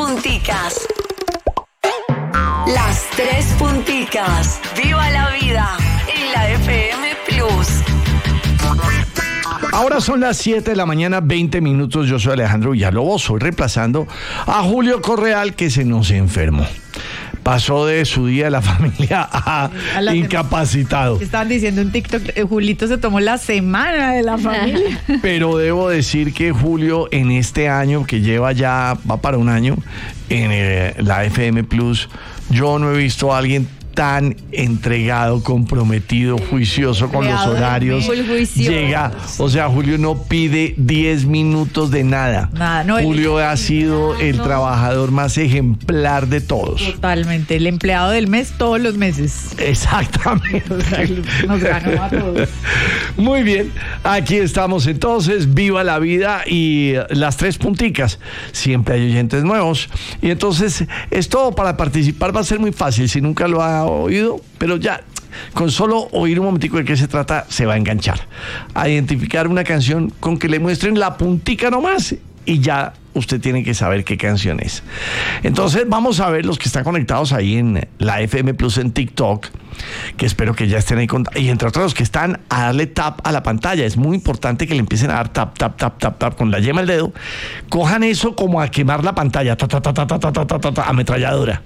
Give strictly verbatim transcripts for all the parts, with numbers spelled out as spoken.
punticas. Las tres punticas. ¡Viva la vida! En la F M Plus. Ahora son las siete de la mañana, veinte minutos. Yo soy Alejandro Villalobos. Soy reemplazando a Julio Correal, que se nos enfermó. Pasó de su día de la familia a, a la incapacitado. Semana. Estaban diciendo en TikTok, eh, Julito se tomó la semana de la familia. Pero debo decir que Julio, en este año, que lleva ya, va para un año, en eh, la F M Plus, yo no he visto a alguien tan entregado, comprometido, juicioso con los horarios. Llega, o sea, Julio no pide diez minutos de nada. Nada, no, Julio el, ha sido el no. trabajador más ejemplar de todos. Totalmente, el empleado del mes todos los meses. Exactamente. O sea, nos ganó a todos. Muy bien, aquí estamos entonces, viva la vida y las tres punticas. Siempre hay oyentes nuevos. Y entonces, es todo para participar, va a ser muy fácil. Si nunca lo ha oído, pero ya con solo oír un momentico de qué se trata se va a enganchar a identificar una canción con que le muestren la puntica nomás y ya usted tiene que saber qué canción es. Entonces vamos a ver los que están conectados ahí en la F M Plus en TikTok, que espero que ya estén ahí con, y entre otros los que están a darle tap a la pantalla. Es muy importante que le empiecen a dar tap, tap, tap, tap, tap con la yema del dedo. Cojan eso como a quemar la pantalla, ta, ta, ta, ta, ta, ta, ta, ta, ta, ametralladora.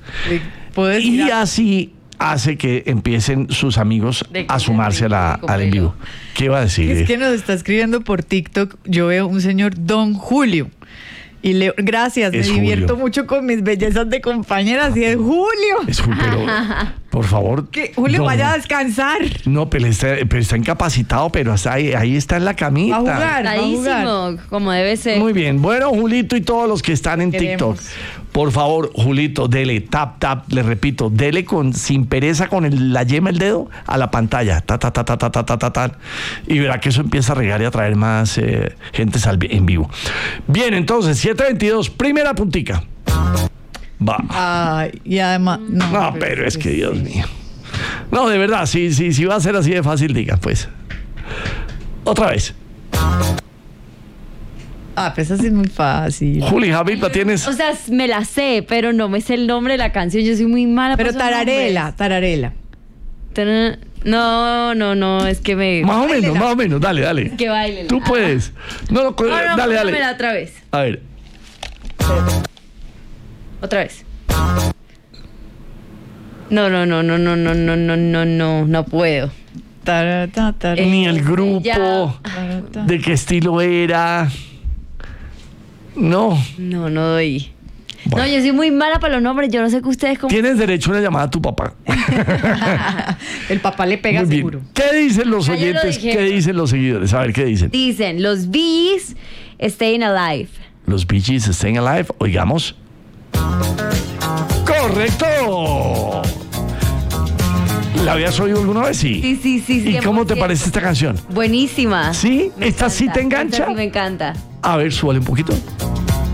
Y así hace que empiecen sus amigos a sumarse a la, al en vivo. ¿Qué va a decir? Es que nos está escribiendo por TikTok. Yo veo un señor Don Julio. Y le, gracias, es me divierto Julio. mucho con mis bellezas de compañeras. Y es Julio. Es Julio, pero, por favor. Que Julio no, vaya a descansar. No, pero está, pero está incapacitado, pero hasta ahí, ahí está en la camita. Va a jugar, va a jugar. Como debe ser. Muy bien. Bueno, Julito y todos los que están en Queremos. TikTok. Por favor, Julito, dele tap, tap, le repito, dele con, sin pereza con el, la yema del dedo a la pantalla, ta, ta, ta, ta, ta, ta, ta, ta, ta, y verá que eso empieza a regar y a traer más eh, gente en vivo. Bien, entonces, siete veintidós, primera puntica. Va. Ay, y además... No, no pero, pero es que, sí. Dios mío. No, de verdad, si, si, si va a ser así de fácil, diga, pues. Otra vez. Ah, pues así es muy fácil. Juli, Javi, ¿la tienes? O sea, me la sé, pero no me sé el nombre de la canción. Yo soy muy mala. Pero tararela, tararela. No, no, no, es que me... Más o menos, Báilela. más o menos, dale, dale. Que baile. Tú puedes. No, no, no, no dale, dale. No, otra vez. A ver. Otra vez. No, no, no, no, no, no, no, no, no, no, no puedo. Tarata, tarata. Ni el grupo, ya. de qué estilo era... No. No, no doy. Bueno. No, yo soy muy mala para los nombres. Yo no sé que ustedes cómo... Tienes derecho a una llamada a tu papá. El papá le pega seguro. ¿Qué dicen los Ah, oyentes? ¿Qué dicen los seguidores? A ver, ¿qué dicen? Dicen, los Bee Gees, Staying Alive. Los Bee Gees, Staying Alive. Oigamos. ¡Correcto! ¿La habías oído alguna vez? Sí. Sí, sí, sí. ¿Y cien por ciento. Cómo te parece esta canción? Buenísima. ¿Sí? Me ¿Esta encanta. sí te engancha? Esta sí me encanta. A ver, súbale un poquito.